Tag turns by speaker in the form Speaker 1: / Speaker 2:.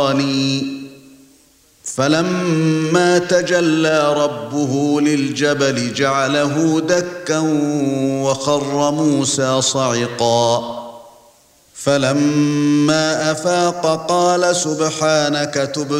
Speaker 1: فلما تجلى ربه للجبل جعله دكا وخر موسى صعقا فلما أفاق قال سبحانك تبت